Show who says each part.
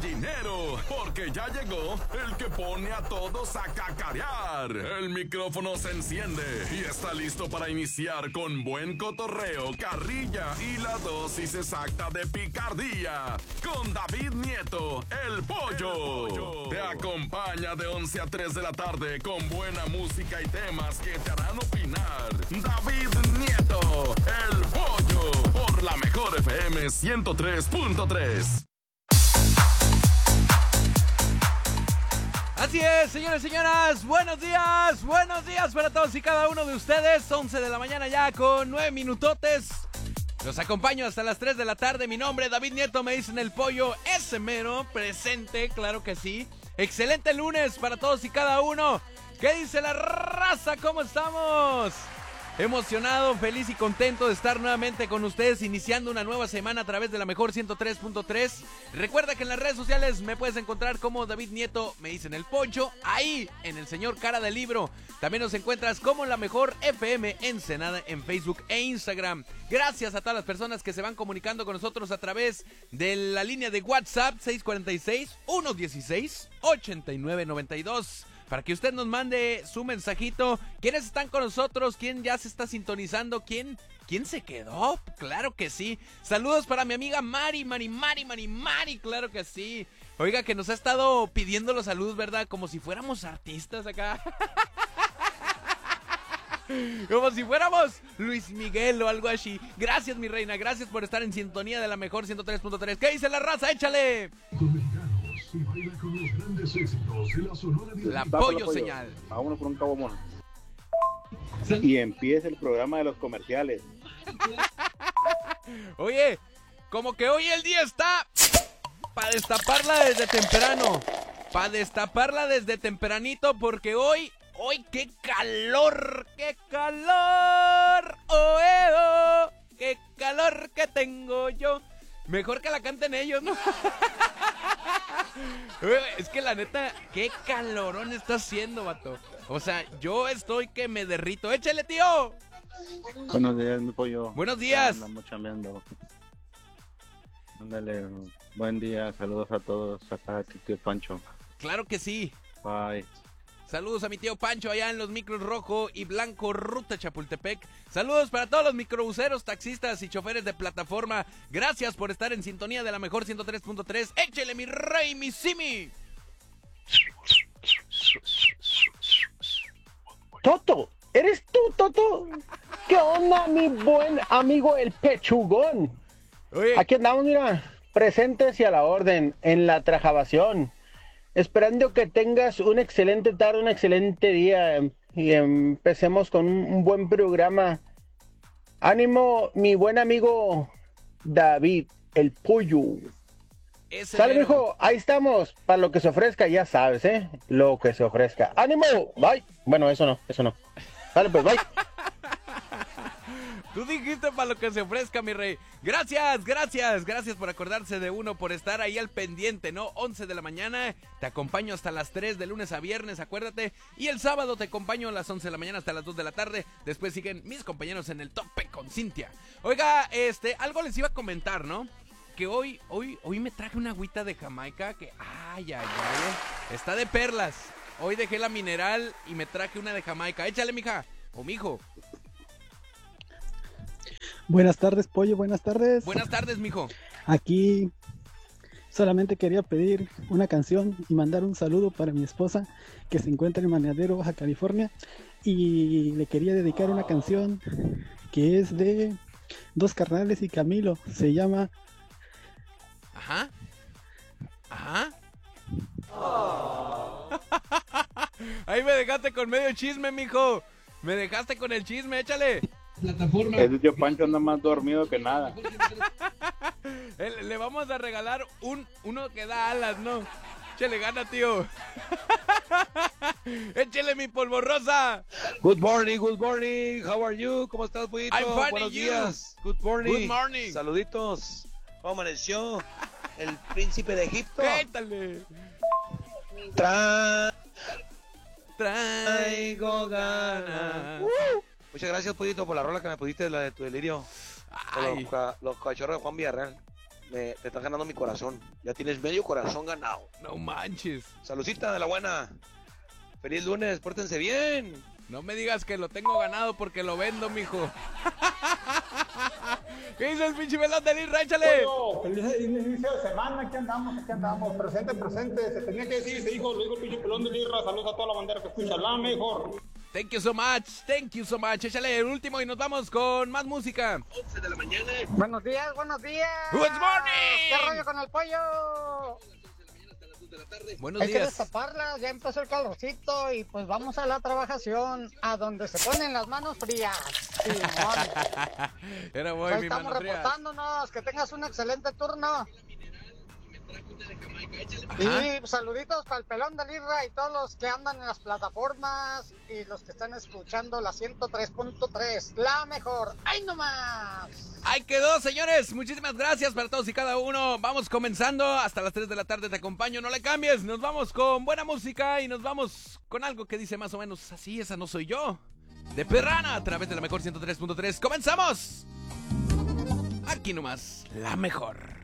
Speaker 1: gallinero, porque ya llegó el que pone a todos a cacarear. El micrófono se enciende y está listo para iniciar con buen cotorreo, carrilla y la dosis exacta de picardía. Con David Nieto, el pollo. Te acompaña de 11 a 3 de la tarde con buena música y temas que te harán opinar. David Nieto, el pollo, por la mejor FM 103.3.
Speaker 2: Así es, señores y señoras, buenos días para todos y cada uno de ustedes. 11 de la mañana ya con 9 minutotes. Los acompaño hasta las 3 de la tarde. Mi nombre es David Nieto, me dicen el pollo, ese mero, presente, claro que sí. Excelente lunes para todos y cada uno. ¿Qué dice la raza? ¿Cómo estamos? Emocionado, feliz y contento de estar nuevamente con ustedes, iniciando una nueva semana a través de la mejor 103.3. Recuerda que en las redes sociales me puedes encontrar como David Nieto, me dicen el Poncho, ahí en el señor Cara de Libro. También nos encuentras como la mejor FM Ensenada en Facebook e Instagram. Gracias a todas las personas que se van comunicando con nosotros a través de la línea de WhatsApp 646-116-8992. Para que usted nos mande su mensajito. ¿Quiénes están con nosotros? ¿Quién ya se está sintonizando? ¿Quién se quedó? Claro que sí. Saludos para mi amiga Mari, claro que sí. Oiga, que nos ha estado pidiendo los saludos, ¿verdad? Como si fuéramos artistas acá. Como si fuéramos Luis Miguel o algo así. Gracias, mi reina, gracias por estar en sintonía de la mejor 103.3. ¿Qué dice la raza? ¡Échale!
Speaker 3: Y baila con los grandes éxitos de la Sonora de
Speaker 2: la pollo señal.
Speaker 4: Vámonos por un cabo mono. Y empieza el programa de los comerciales.
Speaker 2: Oye, como que hoy el día está para destaparla desde temprano. Para destaparla desde tempranito, porque hoy qué calor, qué calor. Qué calor que tengo yo. Mejor que la canten ellos, ¿no? Es que la neta, qué calorón está haciendo, vato. O sea, yo estoy que me derrito. ¡Échale, tío!
Speaker 4: Buenos días, mi pollo.
Speaker 2: Buenos días.
Speaker 4: Andamos chambeando. Ándale, buen día, saludos a todos. Acá, tío Pancho.
Speaker 2: Claro que sí.
Speaker 4: Bye.
Speaker 2: Saludos a mi tío Pancho allá en los micros rojo y blanco, ruta Chapultepec. Saludos para todos los microbuseros, taxistas y choferes de plataforma. Gracias por estar en sintonía de la mejor 103.3. ¡Échele, mi rey, mi simi!
Speaker 5: Toto, ¿eres tú, Toto? ¿Qué onda, mi buen amigo el pechugón?
Speaker 2: Oye.
Speaker 5: Aquí andamos, mira, presentes y a la orden en la trajabación. Esperando que tengas una excelente tarde, un excelente día y empecemos con un buen programa. Ánimo, mi buen amigo David, el pollo. Sale, mijo, ahí estamos, para lo que se ofrezca, ya sabes, lo que se ofrezca. ¡Ánimo! ¡Bye! Bueno, eso no. Sale, pues, bye.
Speaker 2: Tú dijiste para lo que se ofrezca, mi rey. Gracias por acordarse de uno, por estar ahí al pendiente, ¿no? 11 de la mañana, te acompaño hasta las 3 de lunes a viernes, acuérdate. Y el sábado te acompaño a las 11 de la mañana hasta las 2 de la tarde. Después siguen mis compañeros en el tope con Cintia. Oiga, algo les iba a comentar, ¿no? Que hoy me traje una agüita de Jamaica que, ay, está de perlas. Hoy dejé la mineral y me traje una de Jamaica. Échale, mija, o mijo.
Speaker 6: Buenas tardes, pollo, buenas tardes.
Speaker 2: Buenas tardes, mijo.
Speaker 6: Aquí solamente quería pedir una canción y mandar un saludo para mi esposa que se encuentra en Maneadero, Baja California. Y le quería dedicar una canción que es de Dos Carnales y Camilo. Se llama...
Speaker 2: Ajá. Ahí me dejaste con medio chisme, mijo. Me dejaste con el chisme, échale.
Speaker 4: Plataforma. Ese tío Pancho anda más dormido que nada.
Speaker 2: Le vamos a regalar uno que da alas, ¿no? Échale gana, tío. Échale mi polvorrosa.
Speaker 7: Good morning, how are you? ¿Cómo estás, pollito?
Speaker 2: I'm fine.
Speaker 7: Buenos días. Good morning. Saluditos. ¿Cómo amaneció el príncipe de Egipto?
Speaker 2: Échale.
Speaker 7: Traigo ganas. Muchas gracias, pollito, por la rola que me pusiste, la de tu delirio. Los cachorros de Juan Villarreal. te estás ganando mi corazón. Ya tienes medio corazón ganado.
Speaker 2: No manches.
Speaker 7: Saludcita de la buena. Feliz lunes, pórtense bien.
Speaker 2: No me digas que lo tengo ganado porque lo vendo, mijo. ¿Qué hizo el pinche pelón de Lirra? ¡Échale!
Speaker 8: Feliz inicio de semana, aquí andamos, presente, se tenía que decir, lo dijo el pinche pelón de Lirra, saludos a toda la bandera que escucha, la mejor.
Speaker 2: Thank you so much, échale el último y nos vamos con más música.
Speaker 7: 11 de la mañana.
Speaker 9: Buenos días.
Speaker 2: Good morning.
Speaker 9: ¿Qué rollo con el pollo?
Speaker 2: Buenos
Speaker 9: Hay que
Speaker 2: días.
Speaker 9: destaparlas, ya empezó el calorcito y pues vamos a la trabajación, a donde se ponen las manos frías.
Speaker 2: Era
Speaker 9: Pues ahí
Speaker 2: mi
Speaker 9: estamos
Speaker 2: mano fría.
Speaker 9: reportándonos, que tengas un excelente turno.
Speaker 2: Ajá.
Speaker 9: Y saluditos para el pelón de Lirra y todos los que andan en las plataformas y los que están escuchando la 103.3, la mejor. ¡Ay, no más!
Speaker 2: Ahí quedó, señores. Muchísimas gracias para todos y cada uno. Vamos comenzando. Hasta las 3 de la tarde te acompaño. No le cambies. Nos vamos con buena música y nos vamos con algo que dice más o menos así. Esa no soy yo. De Perrana a través de la mejor 103.3. ¡Comenzamos! Aquí nomás, la mejor.